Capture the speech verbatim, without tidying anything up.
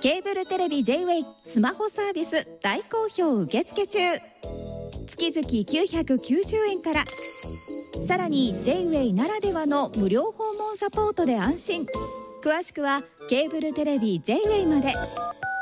ケーブルテレビ ジェイウェイ スマホサービス大好評受付中。月々きゅうひゃくきゅうじゅうえんから。さらに ジェイウェイ ならではの無料訪問サポートで安心。詳しくはケーブルテレビ ジェイウェイ まで。